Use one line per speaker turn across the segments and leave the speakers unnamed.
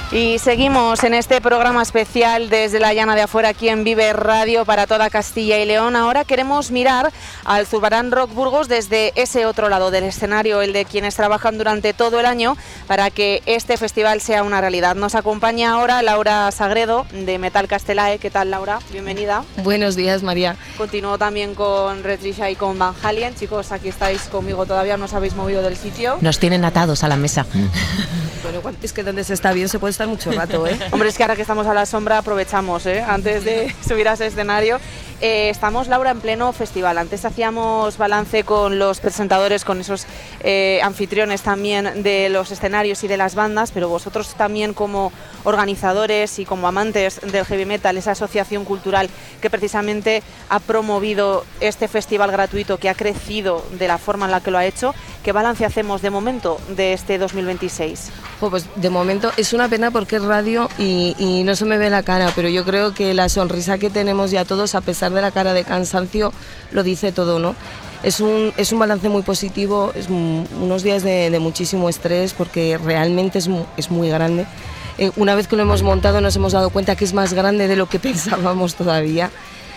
Y seguimos en este programa especial desde la Llana de Afuera aquí en Vive Radio para toda Castilla y León. Ahora queremos mirar al Zurbarán Rock Burgos desde ese otro lado del escenario, el de quienes trabajan durante todo el año para que este festival sea una realidad. Nos acompaña ahora Laura Sagredo de Metal Castelae. ¿Qué tal, Laura? Bienvenida.
Buenos días, María.
Continúo también con Red Trisha y con Van Halen. Chicos, aquí estáis conmigo todavía, no os habéis movido del sitio.
Nos tienen atados a la mesa.
Bueno, es que donde se está bien se puede estar mucho rato, ¿eh?
Hombre, es que ahora que estamos a la sombra aprovechamos, antes de subir a ese escenario. Estamos, Laura, en pleno festival. Antes hacíamos balance con los presentadores, con esos anfitriones también de los escenarios y de las bandas, pero vosotros también como organizadores y como amantes del heavy metal, esa asociación cultural que precisamente ha promovido este festival gratuito, que ha crecido de la forma en la que lo ha hecho, ¿qué balance hacemos de momento de este 2026?
Pues de momento es una pena porque es radio y no se me ve la cara, pero yo creo que la sonrisa que tenemos ya todos, a pesar de la cara de cansancio, lo dice todo, ¿no? Es un balance muy positivo, es unos días de muchísimo estrés porque realmente es muy grande. Una vez que lo hemos montado nos hemos dado cuenta que es más grande de lo que pensábamos todavía,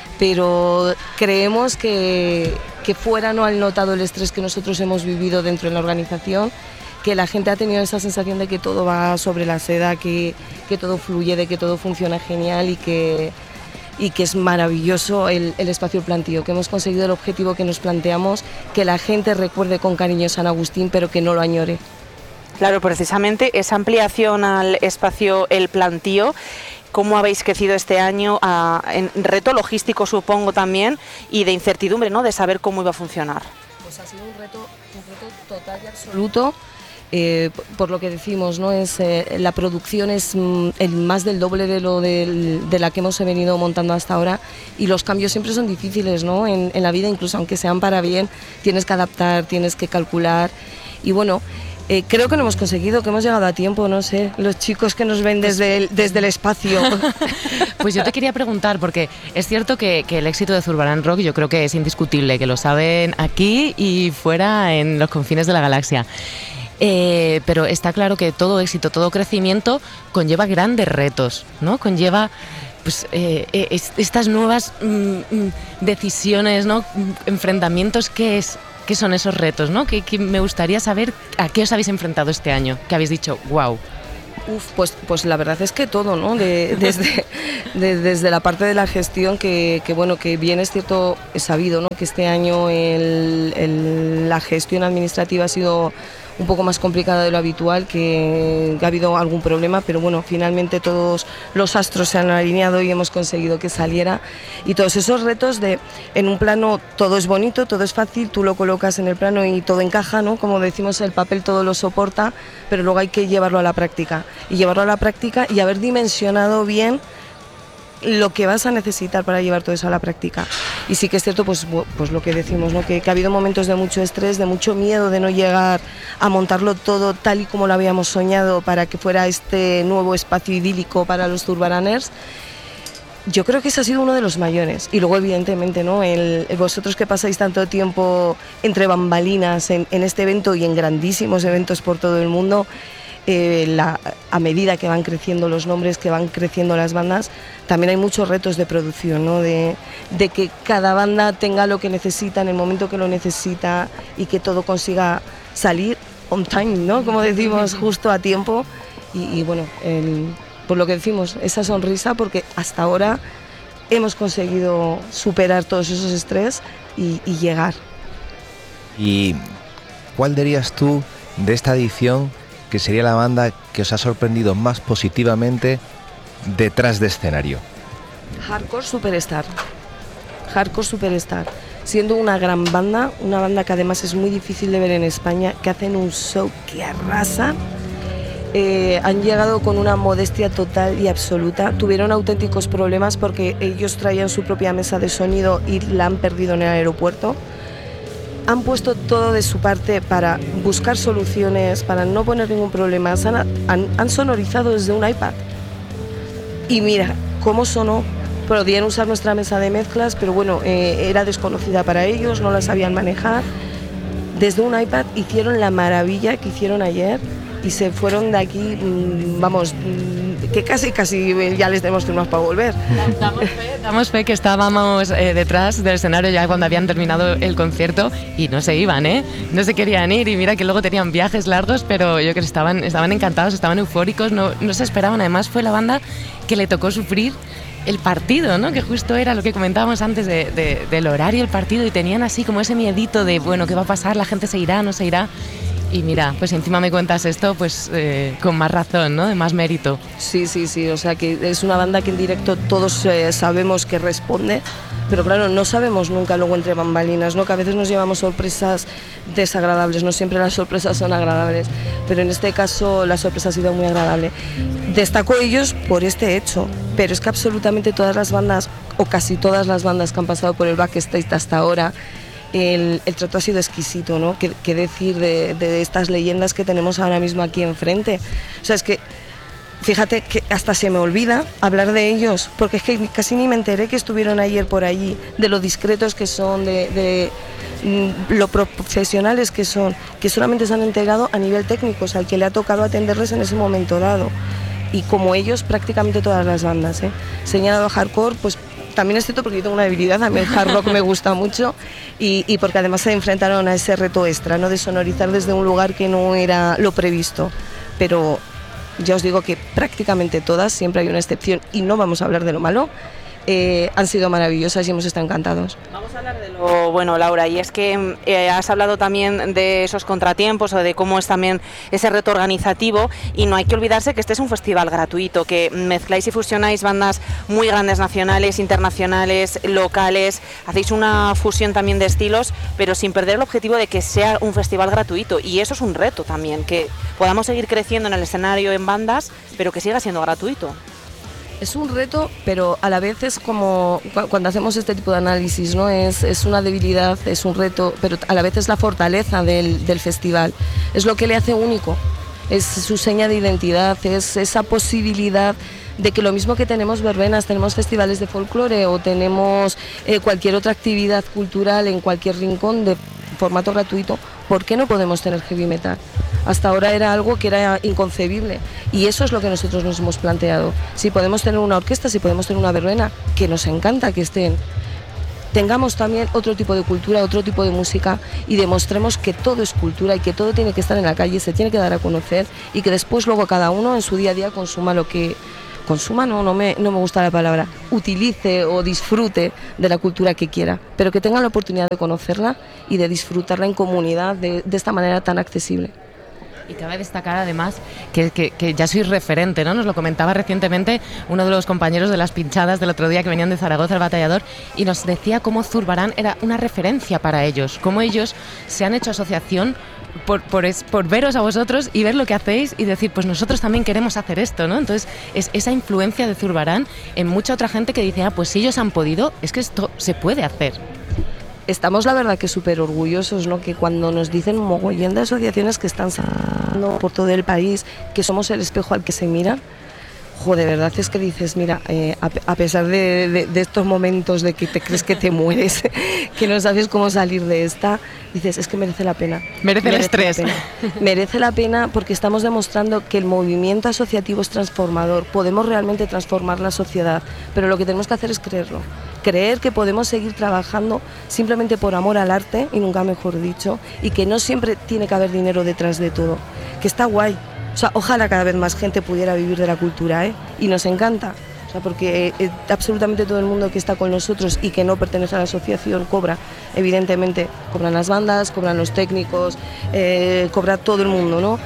pero creemos que fuera no han notado el estrés que nosotros hemos vivido dentro de la organización, que la gente ha tenido esa sensación de que todo va sobre la seda, que todo fluye, de que todo funciona genial y que es maravilloso el espacio plantío, que hemos conseguido el objetivo que nos planteamos, que la gente recuerde con cariño San Agustín, pero que no lo añore.
Claro, precisamente esa ampliación al espacio El Plantío, ¿cómo habéis crecido este año? En reto logístico, supongo, también, y de incertidumbre, ¿no?, de saber cómo iba a funcionar.
Pues ha sido un reto total y absoluto. Por lo que decimos, ¿no? La producción es más del doble de la que hemos venido montando hasta ahora, y los cambios siempre son difíciles, ¿no? En la vida, incluso aunque sean para bien, tienes que adaptar, tienes que calcular, y bueno, creo que lo hemos conseguido, que hemos llegado a tiempo, no sé, los chicos que nos ven desde el espacio.
Pues yo te quería preguntar, porque es cierto que el éxito de Zurbarán Rock yo creo que es indiscutible, que lo saben aquí y fuera en los confines de la galaxia. Pero está claro que todo éxito, todo crecimiento conlleva grandes retos, ¿no? Conlleva pues, estas nuevas decisiones, ¿no? Enfrentamientos. ¿Qué son esos retos, ¿no? Que me gustaría saber a qué os habéis enfrentado este año, que habéis dicho, wow.
Pues la verdad es que todo, ¿no? Desde la parte de la gestión, que bueno, que bien es cierto, es sabido, ¿no?, que este año la gestión administrativa ha sido un poco más complicada de lo habitual, que ha habido algún problema, pero bueno, finalmente todos los astros se han alineado y hemos conseguido que saliera, y todos esos retos en un plano todo es bonito, todo es fácil, tú lo colocas en el plano y todo encaja, ¿no? Como decimos, el papel todo lo soporta, pero luego hay que llevarlo a la práctica y haber dimensionado bien lo que vas a necesitar para llevar todo eso a la práctica. Y sí que es cierto, pues lo que decimos, ¿no?, que ha habido momentos de mucho estrés, de mucho miedo de no llegar a montarlo todo tal y como lo habíamos soñado para que fuera este nuevo espacio idílico para los Zurbaraners. Yo creo que ese ha sido uno de los mayores. Y luego, evidentemente, ¿no?, vosotros que pasáis tanto tiempo entre bambalinas en este evento y en grandísimos eventos por todo el mundo, a medida que van creciendo los nombres, que van creciendo las bandas, también hay muchos retos de producción, ¿no?, de que cada banda tenga lo que necesita en el momento que lo necesita y que todo consiga salir on time, ¿no?, como decimos, justo a tiempo. Y bueno, por lo que decimos, esa sonrisa, porque hasta ahora hemos conseguido superar todos esos estrés y llegar.
¿Y cuál dirías tú de esta edición que sería la banda que os ha sorprendido más positivamente detrás de escenario?
Hardcore Superstar. Siendo una gran banda, una banda que además es muy difícil de ver en España, que hacen un show que arrasa. Han llegado con una modestia total y absoluta. Tuvieron auténticos problemas porque ellos traían su propia mesa de sonido y la han perdido en el aeropuerto. Han puesto todo de su parte para buscar soluciones, para no poner ningún problema. Han sonorizado desde un iPad. Y mira cómo sonó. Podían usar nuestra mesa de mezclas, pero bueno, era desconocida para ellos, no la sabían manejar. Desde un iPad hicieron la maravilla que hicieron ayer y se fueron de aquí, vamos, que casi ya les tenemos firmas para volver.
Damos fe que estábamos detrás del escenario ya cuando habían terminado el concierto y no se iban, no se querían ir, y mira que luego tenían viajes largos, pero yo creo que estaban encantados, estaban eufóricos, no se esperaban. Además fue la banda que le tocó sufrir el partido, ¿no? Que justo era lo que comentábamos antes del horario del partido, y tenían así como ese miedito de, bueno, ¿qué va a pasar? ¿La gente se irá, no se irá? Y mira, pues si encima me cuentas esto, pues con más razón, ¿no? De más mérito.
Sí, o sea que es una banda que en directo todos sabemos que responde, pero claro, no sabemos nunca luego entre bambalinas, ¿no? Que a veces nos llevamos sorpresas desagradables, no siempre las sorpresas son agradables, pero en este caso la sorpresa ha sido muy agradable. Destaco ellos por este hecho, pero es que absolutamente todas las bandas, o casi todas las bandas que han pasado por el backstage hasta ahora, el trato ha sido exquisito, ¿no? ¿Qué decir de estas leyendas que tenemos ahora mismo aquí enfrente? O sea, es que fíjate que hasta se me olvida hablar de ellos, porque es que casi ni me enteré que estuvieron ayer por allí, de lo discretos que son, de lo profesionales que son, que solamente se han entregado a nivel técnico, o sea, al que le ha tocado atenderles en ese momento dado. Y como ellos, prácticamente todas las bandas, Señalado a hardcore, pues también es cierto porque yo tengo una debilidad, a mí el hard rock me gusta mucho, y porque además se enfrentaron a ese reto extra, ¿no? De sonorizar desde un lugar que no era lo previsto. Pero ya os digo que prácticamente todas, siempre hay una excepción y no vamos a hablar de lo malo, han sido maravillosas y hemos estado encantados.
Vamos a hablar de lo bueno, Laura, y es que has hablado también de esos contratiempos o de cómo es también ese reto organizativo, y no hay que olvidarse que este es un festival gratuito, que mezcláis y fusionáis bandas muy grandes, nacionales, internacionales, locales, hacéis una fusión también de estilos, pero sin perder el objetivo de que sea un festival gratuito, y eso es un reto también, que podamos seguir creciendo en el escenario en bandas, pero que siga siendo gratuito.
Es un reto, pero a la vez es como cuando hacemos este tipo de análisis, ¿no? Es una debilidad, es un reto, pero a la vez es la fortaleza del festival. Es lo que le hace único, es su seña de identidad, es esa posibilidad de que lo mismo que tenemos verbenas, tenemos festivales de folclore o tenemos cualquier otra actividad cultural en cualquier rincón de formato gratuito, ¿por qué no podemos tener heavy metal? Hasta ahora era algo que era inconcebible, y eso es lo que nosotros nos hemos planteado. Si podemos tener una orquesta, si podemos tener una verbena, que nos encanta que estén, tengamos también otro tipo de cultura, otro tipo de música, y demostremos que todo es cultura y que todo tiene que estar en la calle, se tiene que dar a conocer, y que después luego cada uno en su día a día consuma lo que consuma, no me gusta la palabra, utilice o disfrute de la cultura que quiera, pero que tengan la oportunidad de conocerla y de disfrutarla en comunidad de esta manera tan accesible.
Y cabe destacar además que ya sois referente, ¿no? Nos lo comentaba recientemente uno de los compañeros de las pinchadas del otro día que venían de Zaragoza, el Batallador, y nos decía cómo Zurbarán era una referencia para ellos, cómo ellos se han hecho asociación por veros a vosotros y ver lo que hacéis y decir, pues nosotros también queremos hacer esto, ¿no? Entonces, es esa influencia de Zurbarán en mucha otra gente que dice, pues si ellos han podido, es que esto se puede hacer.
Estamos, la verdad, que súper orgullosos, ¿no? Que cuando nos dicen un mogollón de asociaciones que están saliendo por todo el país, que somos el espejo al que se miran, de verdad es que dices, mira, a pesar de estos momentos de que te crees que te mueres, que no sabes cómo salir de esta, dices, es que merece la pena.
Merece el estrés.
Merece la pena porque estamos demostrando que el movimiento asociativo es transformador, podemos realmente transformar la sociedad, pero lo que tenemos que hacer es creerlo. Creer que podemos seguir trabajando simplemente por amor al arte, y nunca mejor dicho, y que no siempre tiene que haber dinero detrás de todo, que está guay. O sea, ojalá cada vez más gente pudiera vivir de la cultura, y nos encanta. O sea, porque absolutamente todo el mundo que está con nosotros y que no pertenece a la asociación cobra, evidentemente, cobran las bandas, cobran los técnicos, cobra todo el mundo, ¿no?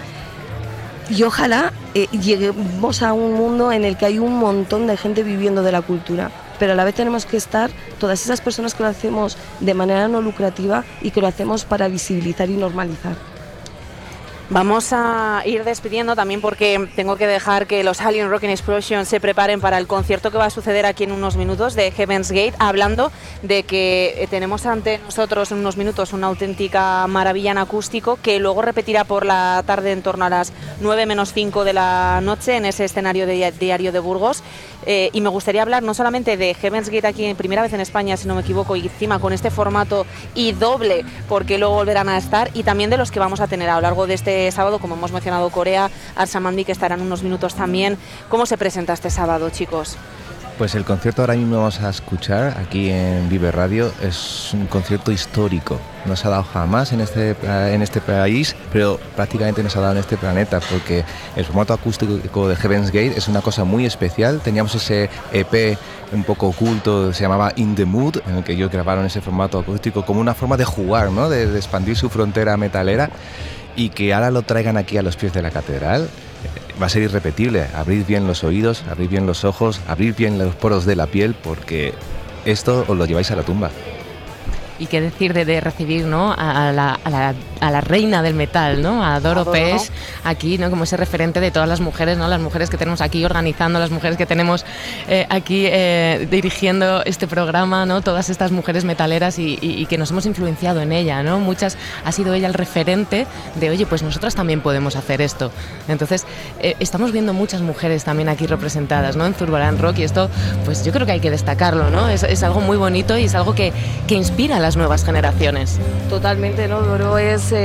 Y ojalá lleguemos a un mundo en el que hay un montón de gente viviendo de la cultura, pero a la vez tenemos que estar todas esas personas que lo hacemos de manera no lucrativa y que lo hacemos para visibilizar y normalizar.
Vamos a ir despidiendo también porque tengo que dejar que los Alien Rock Explosion se preparen para el concierto que va a suceder aquí en unos minutos de Heaven's Gate, hablando de que tenemos ante nosotros en unos minutos una auténtica maravilla en acústico que luego repetirá por la tarde en torno a las 9 menos 5 de la noche en ese escenario de Diario de Burgos. Y me gustaría hablar no solamente de Heaven's Gate aquí en primera vez en España, si no me equivoco, y encima con este formato y doble, porque luego volverán a estar, y también de los que vamos a tener a lo largo de este este sábado, como hemos mencionado, Corea, Arsa Mandi, que estarán unos minutos también. ¿Cómo se presenta este sábado, chicos?
Pues el concierto ahora mismo vamos a escuchar aquí en Vive Radio es un concierto histórico. No se ha dado jamás en este país, pero prácticamente no se ha dado en este planeta, porque el formato acústico de Heaven's Gate es una cosa muy especial. Teníamos ese EP un poco oculto, se llamaba In the Mood, en el que ellos grabaron ese formato acústico como una forma de jugar, ¿no? de expandir su frontera metalera, y que ahora lo traigan aquí a los pies de la catedral. Va a ser irrepetible. Abrid bien los oídos, abrid bien los ojos, abrid bien los poros de la piel, porque esto os lo lleváis a la tumba. Y
qué decir de recibir, ¿no?, a la reina del metal, ¿no?, a Doro Pesch, aquí, ¿no?, como ese referente de todas las mujeres, ¿no?, las mujeres que tenemos aquí organizando, las mujeres que tenemos aquí dirigiendo este programa, ¿no?, todas estas mujeres metaleras y que nos hemos influenciado en ella, ¿no? Muchas ha sido ella el referente de, oye, pues nosotras también podemos hacer esto. Entonces, estamos viendo muchas mujeres también aquí representadas, ¿no?, en Zurbarán Rock, y esto, pues yo creo que hay que destacarlo, ¿no? Es algo muy bonito y es algo que inspira a las nuevas generaciones.
Totalmente, ¿no? Doro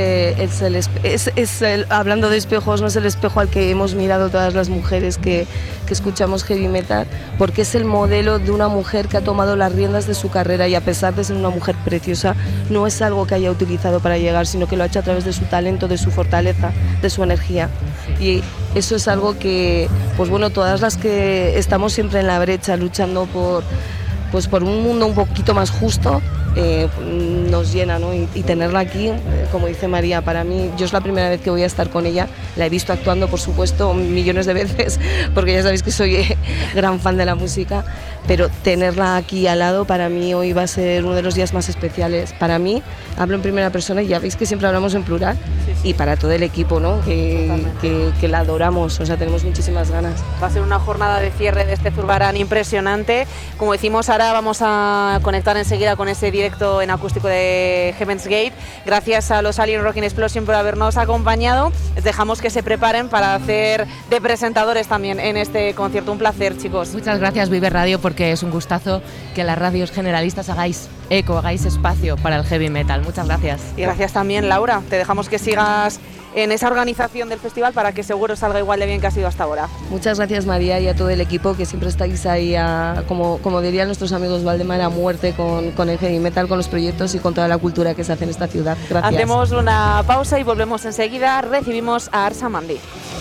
hablando de espejos, no es el espejo al que hemos mirado todas las mujeres que escuchamos heavy metal, porque es el modelo de una mujer que ha tomado las riendas de su carrera, y a pesar de ser una mujer preciosa, no es algo que haya utilizado para llegar, sino que lo ha hecho a través de su talento, de su fortaleza, de su energía. Y eso es algo que, pues bueno, todas las que estamos siempre en la brecha luchando por un mundo un poquito más justo, nos llena, ¿no? Y tenerla aquí, como dice María, para mí, yo es la primera vez que voy a estar con ella. La he visto actuando, por supuesto, millones de veces, porque ya sabéis que soy gran fan de la música, pero tenerla aquí al lado para mí hoy va a ser uno de los días más especiales. Para mí, hablo en primera persona y ya veis que siempre hablamos en plural, y para todo el equipo, ¿no?, que la adoramos, o sea, tenemos muchísimas ganas.
Va a ser una jornada de cierre de este Zurbarán impresionante. Como decimos, ahora vamos a conectar enseguida con ese directo en acústico de Heaven's Gate. Gracias a los Alien Rocking Explosion por habernos acompañado. Les dejamos que se preparen para hacer de presentadores también en este concierto. Un placer, chicos.
Muchas gracias, Vive Radio, porque es un gustazo que las radios generalistas hagáis eco, hagáis espacio para el heavy metal. Muchas gracias.
Y gracias también, Laura. Te dejamos que sigas en esa organización del festival para que seguro salga igual de bien que ha sido hasta ahora.
Muchas gracias, María, y a todo el equipo, que siempre estáis ahí, como dirían nuestros amigos Valdemar, a muerte con el heavy metal, con los proyectos y con toda la cultura que se hace en esta ciudad. Gracias.
Hacemos una pausa y volvemos enseguida. Recibimos a Arsa Mandi.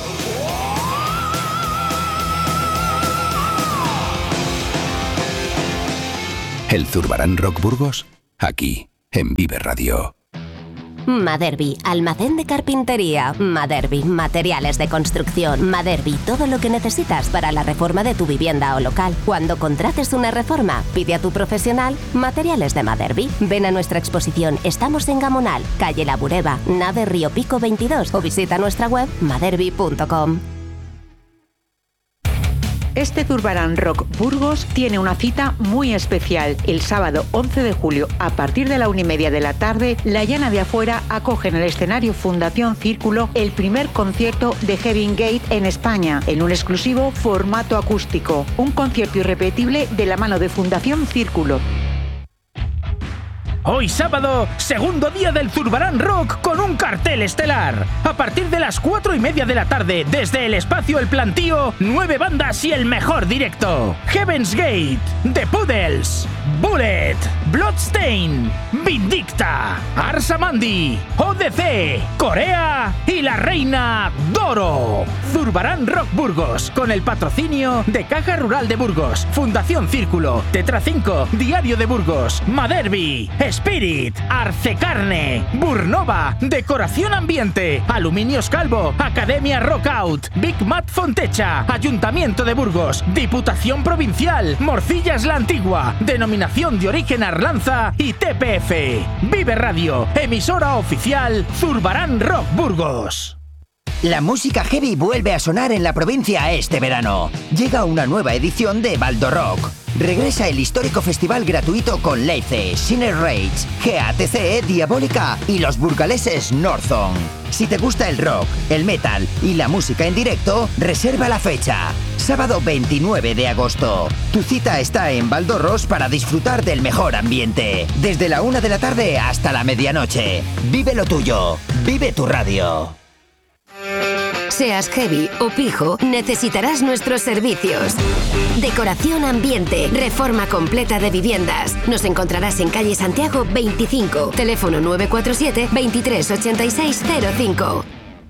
El Zurbarán Rock Burgos, aquí, en Vive Radio.
Maderbi, almacén de carpintería. Maderbi, materiales de construcción. Maderbi, todo lo que necesitas para la reforma de tu vivienda o local. Cuando contrates una reforma, pide a tu profesional Materiales de Maderbi. Ven a nuestra exposición. Estamos en Gamonal, calle La Bureba, nave Río Pico 22, o visita nuestra web maderbi.com.
Este Zurbarán Rock Burgos tiene una cita muy especial. El sábado 11 de julio, a partir de la 1:30 de la tarde, la Llana de Afuera acoge en el escenario Fundación Círculo el primer concierto de Heaven's Gate en España, en un exclusivo formato acústico. Un concierto irrepetible de la mano de Fundación Círculo.
Hoy sábado, segundo día del Zurbarán Rock con un cartel estelar. A partir de las 4:30 de la tarde, desde el espacio El Plantío, 9 bandas y el mejor directo. Heaven's Gate, The Puddles, Bullet, Bloodstain, Vindicta, Arsa Mandi, ODC, Corea y la reina Doro. Zurbarán Rock Burgos, con el patrocinio de Caja Rural de Burgos, Fundación Círculo, Tetra 5, Diario de Burgos, Maderbi, Spirit, Arcecarne, Burnova, Decoración Ambiente, Aluminios Calvo, Academia Rockout, Big Mat Fontecha, Ayuntamiento de Burgos, Diputación Provincial, Morcillas la Antigua, Denominación de Origen Arlanza y TPF. Vive Radio, emisora oficial Zurbarán Rock Burgos.
La música heavy vuelve a sonar en la provincia este verano. Llega una nueva edición de Baldo Rock. Regresa el histórico festival gratuito con Leice, Sinner Rage, GATC, Diabólica y los burgaleses Northon. Si te gusta el rock, el metal y la música en directo, reserva la fecha. Sábado 29 de agosto. Tu cita está en Valdorros para disfrutar del mejor ambiente. Desde la 1 de la tarde hasta la medianoche. Vive lo tuyo. Vive tu radio.
Seas heavy o pijo, necesitarás nuestros servicios. Decoración ambiente, reforma completa de viviendas. Nos encontrarás en calle Santiago 25, teléfono 947 23 86 05.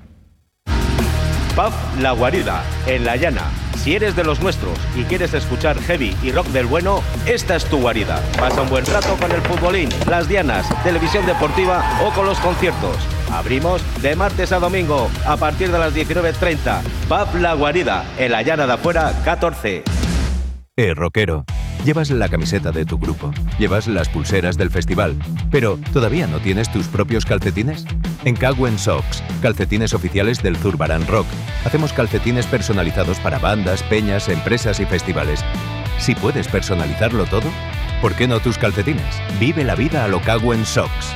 Pub La Guarida, en La Llana. Si eres de los nuestros y quieres escuchar heavy y rock del bueno, esta es tu guarida. Pasa un buen rato con el futbolín, las dianas, televisión deportiva o con los conciertos. Abrimos de martes a domingo a partir de las 19:30. Pub La Guarida, en La Llana de Afuera 14.
Rockero, llevas la camiseta de tu grupo, llevas las pulseras del festival, pero ¿todavía no tienes tus propios calcetines? En Cagüen Socks, calcetines oficiales del Zurbarán Rock. Hacemos calcetines personalizados para bandas, peñas, empresas y festivales. Si puedes personalizarlo todo, ¿por qué no tus calcetines? Vive la vida a lo Cagüen Socks.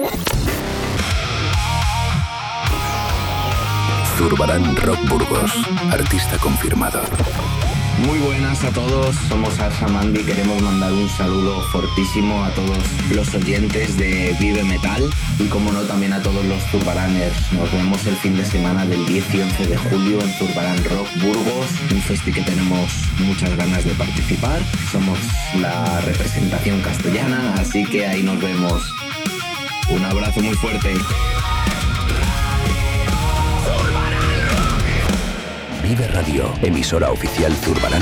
Zurbarán Rock Burgos, artista confirmado.
Muy buenas a todos, somos Arsamandi y queremos mandar un saludo fortísimo a todos los oyentes de Vive Metal y como no también a todos los Zurbaraners. Nos vemos el fin de semana del 10 y 11 de julio en Zurbarán Rock Burgos, un festi que tenemos muchas ganas de participar. Somos la representación castellana, así que ahí nos vemos. Un abrazo muy fuerte.
Vive Radio, emisora oficial Zurbarán